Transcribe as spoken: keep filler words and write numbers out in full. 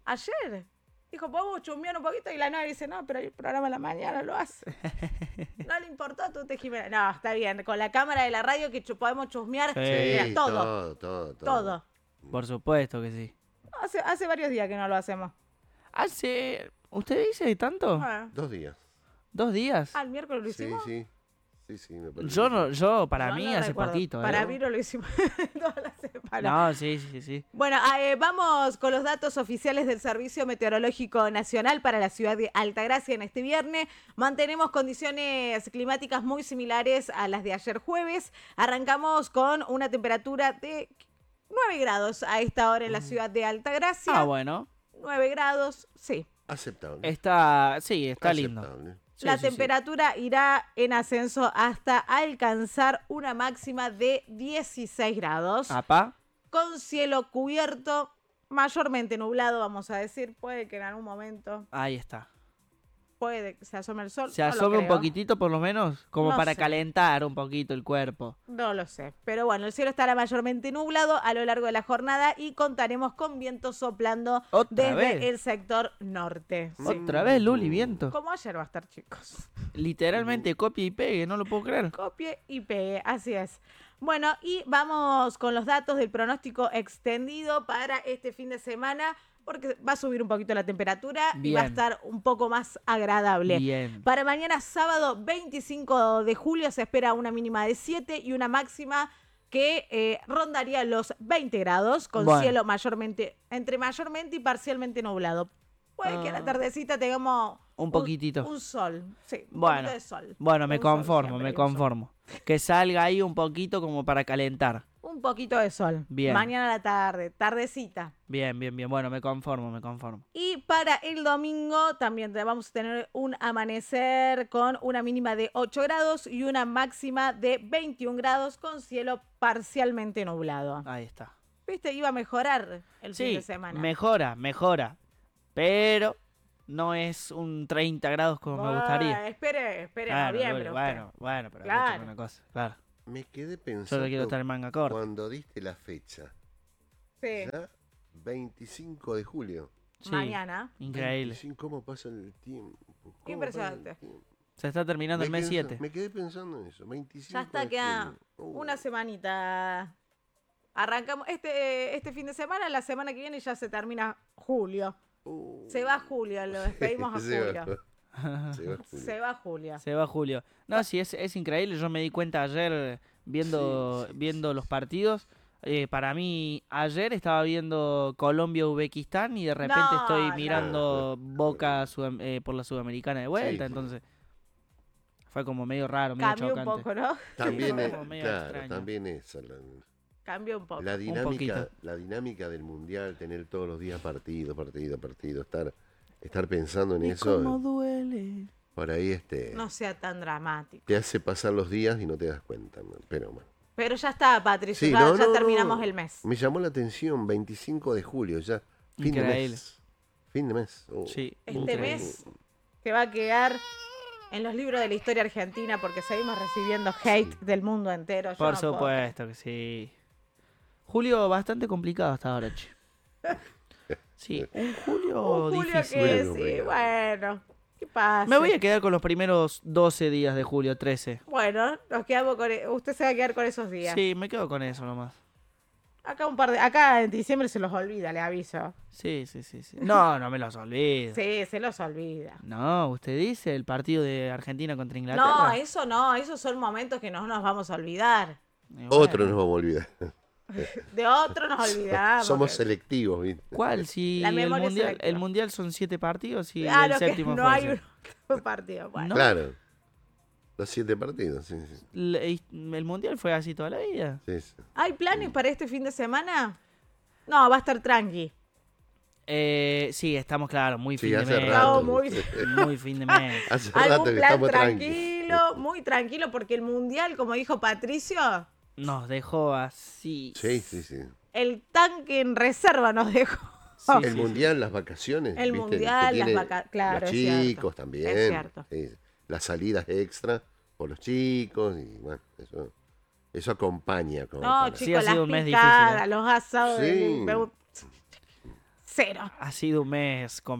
Ayer. Dijo, podemos chusmear un poquito. Y la novia dice, no, pero el programa de la mañana lo hace. No le importó a Tute Jiménez. No, está bien. Con la cámara de la radio que chu- podemos chusmear. Sí. Mira, Sí, todo, todo, todo, todo. todo. Por supuesto que sí. Hace, hace varios días que no lo hacemos. Hace... ¿Usted dice tanto? Ah, Dos días. ¿Dos días? ah, el miércoles lo Sí, hicimos. sí. Sí, sí, me parece. Yo no, yo para Yo mí no hace recuerdo. poquito. Para ¿eh? mí no lo hicimos toda la semana. No, sí, sí, sí. Bueno, eh, vamos con los datos oficiales del Servicio Meteorológico Nacional para la ciudad de Altagracia en este viernes. Mantenemos condiciones climáticas muy similares a las de ayer jueves. Arrancamos con una temperatura de nueve grados a esta hora en la ciudad de Altagracia. Ah, bueno. nueve grados, sí. Aceptable. Está, sí, está lindo. Aceptable. Sí, La sí, sí. temperatura irá en ascenso hasta alcanzar una máxima de dieciséis grados. Apá. Con cielo cubierto, mayormente nublado, vamos a decir. Puede que en algún momento, Ahí está. puede que se asome el sol. Se no lo asome un creo. poquitito por lo menos, como No para sé. calentar un poquito el cuerpo. No lo sé. Pero bueno, el cielo estará mayormente nublado a lo largo de la jornada y contaremos con viento soplando ¿Otra desde vez? el sector norte. Sí. Otra vez Luli, viento. Como ayer va a estar, chicos. Literalmente copia y pegue, no lo puedo creer. Copie y pegue, así es. Bueno, y vamos con los datos del pronóstico extendido para este fin de semana, porque va a subir un poquito la temperatura y va a Bien. estar un poco más agradable. Bien. Para mañana sábado veinticinco de julio se espera una mínima de siete y una máxima que eh, rondaría los veinte grados, con Bueno. cielo mayormente, entre mayormente y parcialmente nublado. Puede que a la Ah. tardecita tengamos Un poquitito. Un, sol, sí, un Bueno, poquito de sol. Bueno, me Un sol conformo, siempre, me un sol. conformo. Que salga ahí un poquito como para calentar. Un poquito de sol. Bien. Mañana a la tarde, tardecita. Bien, bien, bien. Bueno, me conformo, me conformo. Y para el domingo también te- vamos a tener un amanecer con una mínima de ocho grados y una máxima de veintiún grados con cielo parcialmente nublado. Ahí está. ¿Viste? Iba a mejorar el fin Sí, de semana. mejora, mejora. Pero no es un treinta grados como me Bueno, gustaría. Espere, espere a Bueno, noviembre. Luli, usted. bueno, bueno, pero Claro. escúchame una cosa. Claro. Me quedé Yo pensando no quiero estar en manga corta. cuando diste la fecha. Sí. Ya veinticinco de julio. Sí, Mañana. increíble. veinticinco, ¿cómo pasa el tiempo? ¿Cómo Impresionante. pasa el tiempo? Se está terminando el Me mes quedé- siete. Me quedé pensando en eso. veinticinco Ya está, de queda julio. Uh, una semanita. Arrancamos este, este fin de semana, la semana que viene ya se termina julio. uh. Se va julio, lo despedimos a Se va. julio. Se va julio. Se va julio. Se va Julio. No, sí, es, es increíble. Yo me di cuenta ayer viendo, Sí, sí, viendo los partidos. Eh, para mí, ayer estaba viendo Colombia-Uzbekistán y de repente No, estoy no. mirando Boca Sudam- eh, por la Sudamericana de vuelta. Sí, sí. Entonces, fue como medio raro, medio Cambió un chocante. poco, ¿no? También fue es, como medio claro, extraño. también esa la, Cambió un poco. la dinámica, poquito. la dinámica del mundial, tener todos los días partido, partido, partido, estar, estar pensando en Y eso, cómo duele. por ahí este, No sea tan dramático. te hace pasar los días y no te das cuenta, ¿no? Pero bueno. Pero ya está, Patricio. Sí, ya no, ya no, terminamos no. el mes. Me llamó la atención, veinticinco de julio ya, fin de Increíble. mes. Fin de mes. Oh. Sí, Este increíble. mes que va a quedar en los libros de la historia argentina porque seguimos recibiendo hate Sí. del mundo entero. Yo Por no puedo supuesto que sí. Julio bastante complicado hasta ahora, che. Sí, un julio Un julio difícil. que Julio sí, complicado. bueno. ¿Qué pasa? Me voy a quedar con los primeros doce días de julio, trece. Bueno, nos quedamos con... e- Usted se va a quedar con esos días. Sí, me quedo con eso nomás. Acá un par de... Acá en diciembre se los olvida, le aviso. Sí, sí, sí, sí. No, no me los olvido. Sí, se los olvida. No, usted dice el partido de Argentina contra Inglaterra. No, eso no, esos son momentos que no nos vamos a olvidar. Y Otro bueno, nos vamos a olvidar. De otro nos olvidamos. Somos que- selectivos, ¿viste? ¿Cuál? Si La el memoria mundial, selectiva. el mundial son siete partidos y Claro el que séptimo no fue hay ese. un partido. Bueno. No. Claro. Los siete partidos, sí, sí. Le- El mundial fue así toda la vida. sí, sí. ¿Hay planes para este fin de semana? No, va a estar tranqui. Eh, sí, estamos claros, muy Sí, fin de hace mes. rato. No, muy- Muy fin de mes. Hace rato Algún que plan estamos tranquilos. tranquilo, muy tranquilo, porque el mundial, como dijo Patricio, Nos dejó así. Sí, sí, sí. el tanque en reserva nos dejó. Sí, El sí, mundial, las vacaciones. El ¿viste? mundial, Que las tiene vaca- claro, Los es cierto. chicos también. Es cierto. sí, las salidas extra por los chicos. Y bueno, eso, eso acompaña. Como No, para- Sí, chicos, ha sido las un mes difícil, picadas, ¿eh? los asados. Sí. del- me- cero. Ha sido un mes